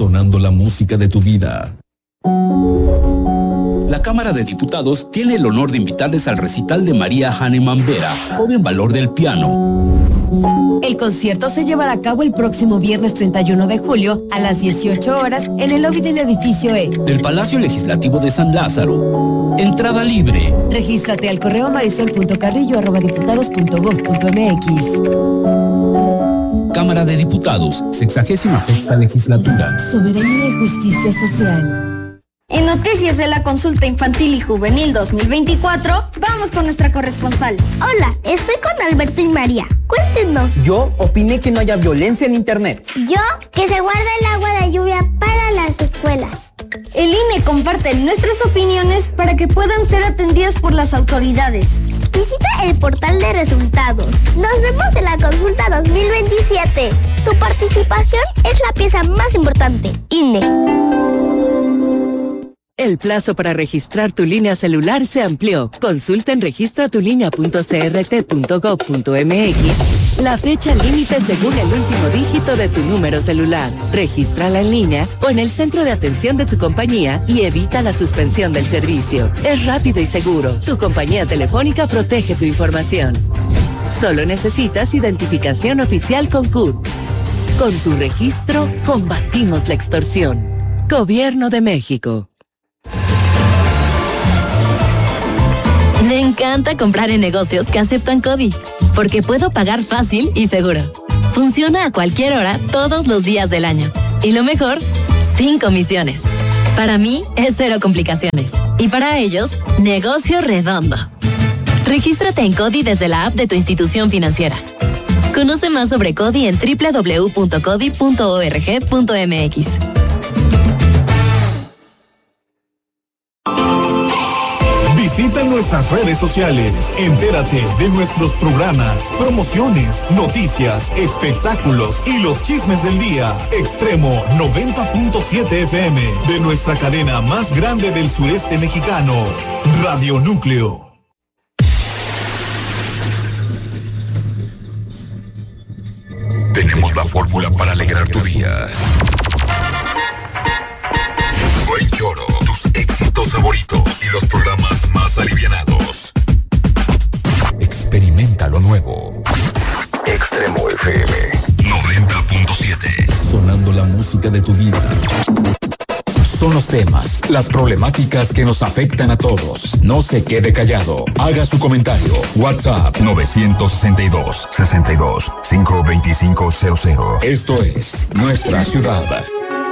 sonando la música de tu vida. La Cámara de Diputados tiene el honor de invitarles al recital de María Hahnemann Vera, joven valor del piano. El concierto se llevará a cabo el próximo viernes 31 de julio a las 18 horas en el lobby del edificio E del Palacio Legislativo de San Lázaro. Entrada libre. Regístrate al correo marisol.carrillo@diputados.gov.mx. Cámara de Diputados, 66ª Legislatura. Soberanía y justicia social. En Noticias de la Consulta Infantil y Juvenil 2024, vamos con nuestra corresponsal. Hola, estoy con Alberto y María. Cuéntenos. Yo opiné que no haya violencia en internet. Yo, que se guarda el agua de lluvia para las escuelas. El INE comparte nuestras opiniones para que puedan ser atendidas por las autoridades. Visita el portal de resultados. Nos vemos en la consulta 2027. Tu participación es la pieza más importante. INE. El plazo para registrar tu línea celular se amplió. Consulta en registratulinea.crt.gov.mx la fecha límite según el último dígito de tu número celular. Regístrala en línea o en el centro de atención de tu compañía y evita la suspensión del servicio. Es rápido y seguro. Tu compañía telefónica protege tu información. Solo necesitas identificación oficial con CURP. Con tu registro, combatimos la extorsión. Gobierno de México. Me encanta comprar en negocios que aceptan CODI, porque puedo pagar fácil y seguro. Funciona a cualquier hora, todos los días del año. Y lo mejor, sin comisiones. Para mí, es cero complicaciones. Y para ellos, negocio redondo. Regístrate en CODI desde la app de tu institución financiera. Conoce más sobre CODI en www.codi.org.mx. Visita nuestras redes sociales, entérate de nuestros programas, promociones, noticias, espectáculos y los chismes del día. Extremo 90.7 FM de nuestra cadena más grande del sureste mexicano, Radio Núcleo. Tenemos la fórmula para alegrar tu día. Buen choro, tus éxitos favoritos y los programas más alivianados. Experimenta lo nuevo. Extremo FM 90.7. Sonando la música de tu vida. Son los temas, las problemáticas que nos afectan a todos. No se quede callado. Haga su comentario. WhatsApp 962-52500. Esto es Nuestra Ciudad.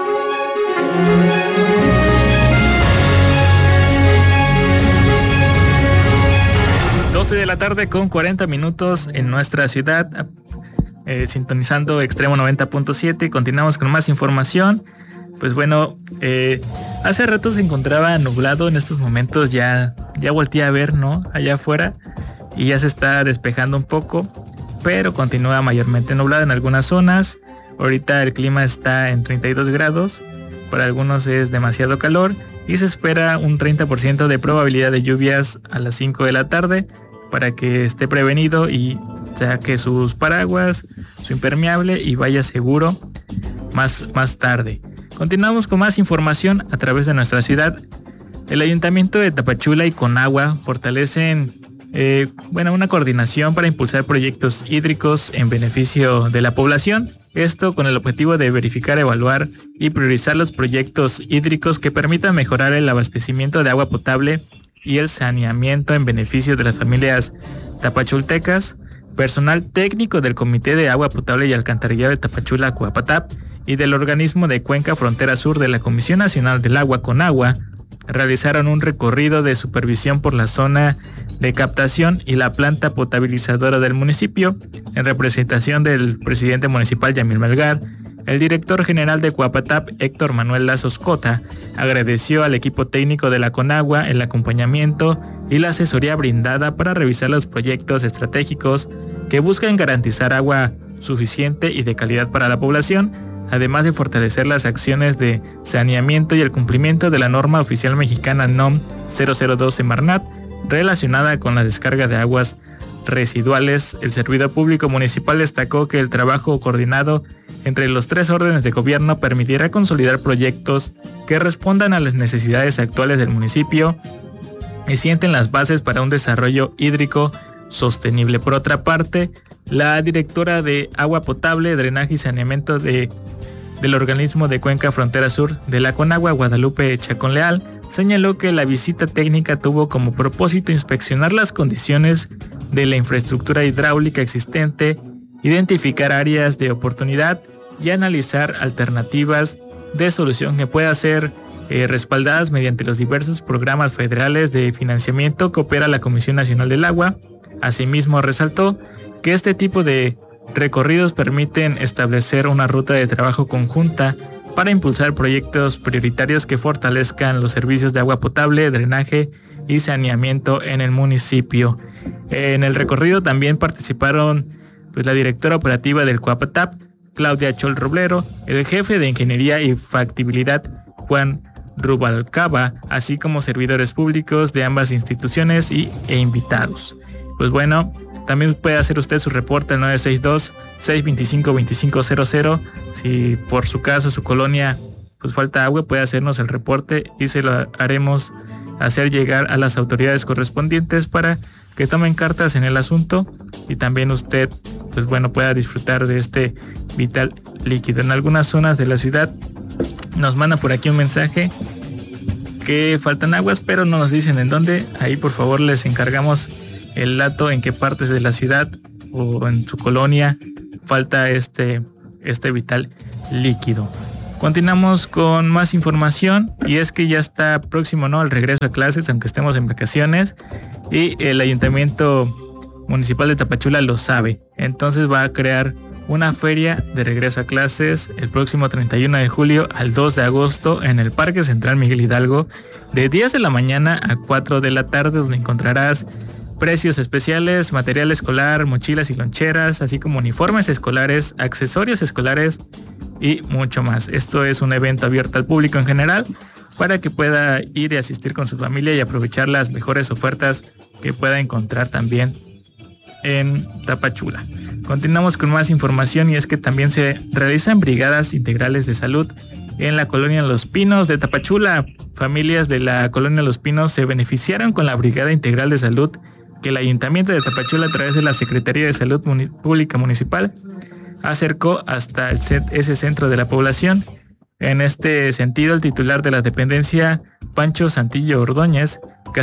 12 de la tarde con 40 minutos en nuestra ciudad, sintonizando Extremo 90.7. Continuamos con más información. Pues bueno, hace rato se encontraba nublado, en estos momentos ya volteé a ver, ¿no? Allá afuera, y ya se está despejando un poco, pero continúa mayormente nublado en algunas zonas. Ahorita el clima está en 32 grados, para algunos es demasiado calor, y se espera un 30% de probabilidad de lluvias a las 5 de la tarde, para que esté prevenido y saque sus paraguas, su impermeable y vaya seguro más tarde. Continuamos con más información a través de nuestra ciudad. El Ayuntamiento de Tapachula y Conagua fortalecen una coordinación para impulsar proyectos hídricos en beneficio de la población. Esto con el objetivo de verificar, evaluar y priorizar los proyectos hídricos que permitan mejorar el abastecimiento de agua potable y el saneamiento en beneficio de las familias tapachultecas. Personal técnico del Comité de Agua Potable y Alcantarillado de Tapachula, Cuapatap, y del organismo de Cuenca Frontera Sur de la Comisión Nacional del Agua, Conagua, realizaron un recorrido de supervisión por la zona de captación y la planta potabilizadora del municipio, en representación del presidente municipal Yamil Melgar. El director general de Cuapatap, Héctor Manuel Lazos Cota, agradeció al equipo técnico de la Conagua el acompañamiento y la asesoría brindada para revisar los proyectos estratégicos que buscan garantizar agua suficiente y de calidad para la población, además de fortalecer las acciones de saneamiento y el cumplimiento de la norma oficial mexicana NOM 0012 Marnat relacionada con la descarga de aguas residuales. El servidor público municipal destacó que el trabajo coordinado entre los 3 órdenes de gobierno permitirá consolidar proyectos que respondan a las necesidades actuales del municipio y sienten las bases para un desarrollo hídrico sostenible. Por otra parte, la directora de Agua Potable, Drenaje y Saneamiento del organismo de Cuenca Frontera Sur de la Conagua, Guadalupe Chacón Leal, señaló que la visita técnica tuvo como propósito inspeccionar las condiciones de la infraestructura hidráulica existente, identificar áreas de oportunidad y analizar alternativas de solución que puedan ser respaldadas mediante los diversos programas federales de financiamiento que opera la Comisión Nacional del Agua. Asimismo, resaltó que este tipo de recorridos permiten establecer una ruta de trabajo conjunta para impulsar proyectos prioritarios que fortalezcan los servicios de agua potable, drenaje y saneamiento en el municipio. En el recorrido también participaron la directora operativa del COAPATAP, Claudia Chol Roblero, el jefe de Ingeniería y Factibilidad, Juan Rubalcaba, así como servidores públicos de ambas instituciones e invitados. Pues bueno, también puede hacer usted su reporte al 962-625-2500. Si por su casa, su colonia, pues falta agua, puede hacernos el reporte y se lo haremos hacer llegar a las autoridades correspondientes para que tomen cartas en el asunto y también usted, pues bueno, pueda disfrutar de este vital líquido. En algunas zonas de la ciudad nos manda por aquí un mensaje que faltan aguas, pero no nos dicen en dónde. Ahí por favor les encargamos el dato en qué partes de la ciudad o en su colonia falta este vital líquido. Continuamos con más información y es que ya está próximo, ¿no?, el regreso a clases, aunque estemos en vacaciones, y el Ayuntamiento Municipal de Tapachula lo sabe. Entonces va a crear una feria de regreso a clases el próximo 31 de julio al 2 de agosto en el Parque Central Miguel Hidalgo, de 10 de la mañana a 4 de la tarde, donde encontrarás precios especiales, material escolar, mochilas y loncheras, así como uniformes escolares, accesorios escolares y mucho más. Esto es un evento abierto al público en general para que pueda ir y asistir con su familia y aprovechar las mejores ofertas que pueda encontrar también en Tapachula. Continuamos con más información y es que también se realizan brigadas integrales de salud en la colonia Los Pinos de Tapachula. Familias de la colonia Los Pinos se beneficiaron con la brigada integral de salud que el Ayuntamiento de Tapachula, a través de la Secretaría de Salud Pública Municipal, acercó hasta ese centro de la población. En este sentido, el titular de la dependencia, Pancho Castillo Ordóñez,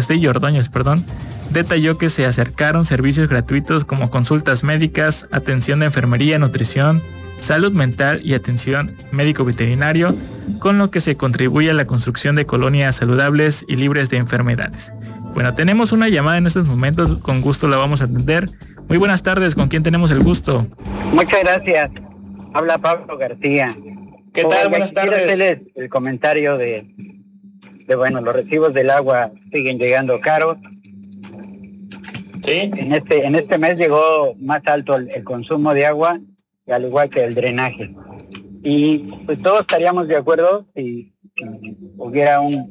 detalló que se acercaron servicios gratuitos como consultas médicas, atención de enfermería, nutrición, salud mental y atención médico-veterinario, con lo que se contribuye a la construcción de colonias saludables y libres de enfermedades. Bueno, tenemos una llamada en estos momentos, con gusto la vamos a atender. Muy buenas tardes, ¿con quién tenemos el gusto? Muchas gracias. Habla Pablo García. ¿Qué tal? Buenas tardes. Quiero hacerles el comentario de bueno, los recibos del agua siguen llegando caros. Sí. En este mes llegó más alto el consumo de agua, al igual que el drenaje. Y pues todos estaríamos de acuerdo si hubiera un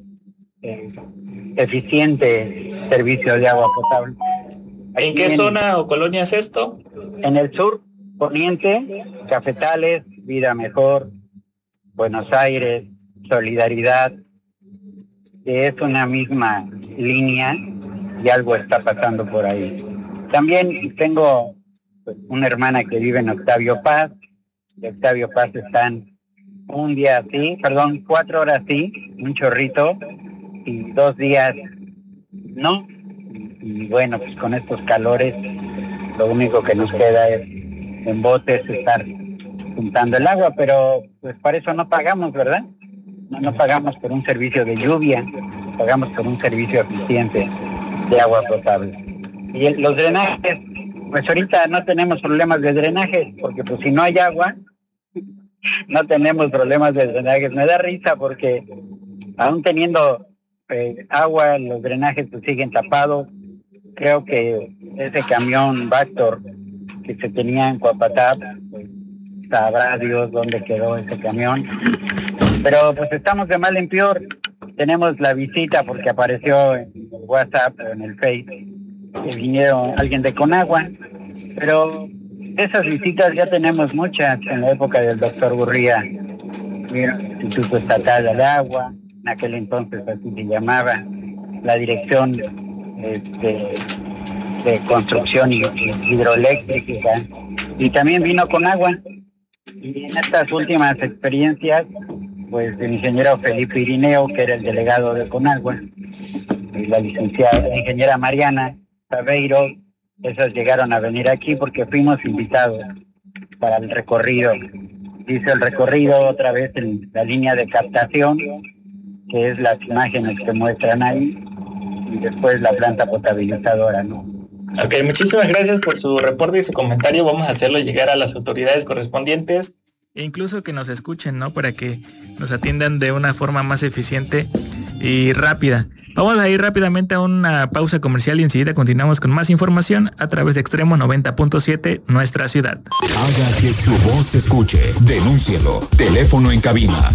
eficiente servicio de agua potable. ¿En qué zona o colonia es esto? En el sur poniente, Cafetales, Vida Mejor, Buenos Aires, Solidaridad. Es una misma línea y algo está pasando por ahí. También tengo una hermana que vive en Octavio Paz. De Octavio Paz están 4 horas sí, un chorrito, y 2 días no. Y bueno, pues con estos calores lo único que nos queda es en botes estar juntando el agua, pero pues para eso no pagamos, ¿verdad? No pagamos por un servicio de lluvia, pagamos por un servicio eficiente de agua potable. Y los drenajes, pues ahorita no tenemos problemas de drenaje, porque pues si no hay agua, no tenemos problemas de drenajes. Me da risa porque aún teniendo agua, los drenajes pues siguen tapados. Creo que ese camión Vactor que se tenía en Coapatap, pues, sabrá Dios dónde quedó ese camión. Pero pues estamos de mal en peor. Tenemos la visita porque apareció en el WhatsApp, en el Face, que vinieron alguien de Conagua, pero esas visitas ya tenemos muchas en la época del doctor Gurría, Instituto Estatal del Agua, en aquel entonces así se llamaba, la Dirección de Construcción Hidroeléctrica, y también vino Conagua. Y en estas últimas experiencias, pues el ingeniero Felipe Irineo, que era el delegado de Conagua, y la ingeniera Mariana Sabeiro, esos llegaron a venir aquí porque fuimos invitados para el recorrido. Hizo el recorrido otra vez en la línea de captación, que es las imágenes que muestran ahí, y después la planta potabilizadora, ¿no? Ok, muchísimas gracias por su reporte y su comentario. Vamos a hacerlo llegar a las autoridades correspondientes e incluso que nos escuchen, ¿no? Para que nos atiendan de una forma más eficiente y rápida. Vamos a ir rápidamente a una pausa comercial y enseguida continuamos con más información a través de Extremo 90.7, nuestra ciudad. Haga que su voz se escuche. Denúncielo. Teléfono en cabina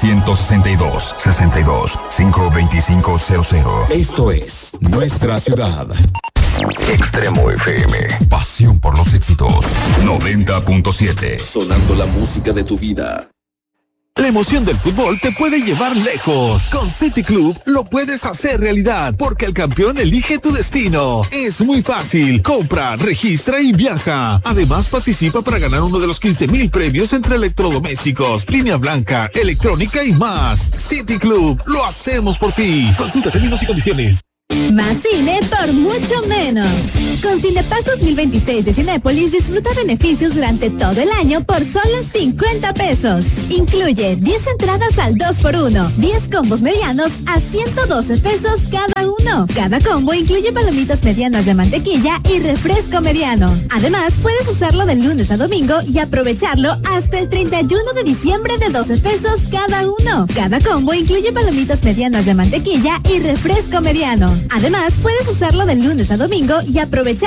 962-62-52500. Esto es Nuestra Ciudad. Extremo FM. Pasión por los éxitos. 90.7. Sonando la música de tu vida. La emoción del fútbol te puede llevar lejos. Con City Club lo puedes hacer realidad porque el campeón elige tu destino. Es muy fácil. Compra, registra y viaja. Además participa para ganar uno de los 15,000 premios entre electrodomésticos, línea blanca, electrónica y más. City Club, lo hacemos por ti. Consulta términos y condiciones. Más cine por mucho menos. Con Cinepass 2026 de Cinépolis disfruta beneficios durante todo el año por solo 50 pesos. Incluye 10 entradas al 2x1, 10 combos medianos a 112 pesos cada uno. Cada combo incluye palomitas medianas de mantequilla y refresco mediano. Además, puedes usarlo de lunes a domingo y aprovecharlo hasta el 31 de diciembre de 12 pesos cada uno. Cada combo incluye palomitas medianas de mantequilla y refresco mediano. Además, puedes usarlo de lunes a domingo y aprovechar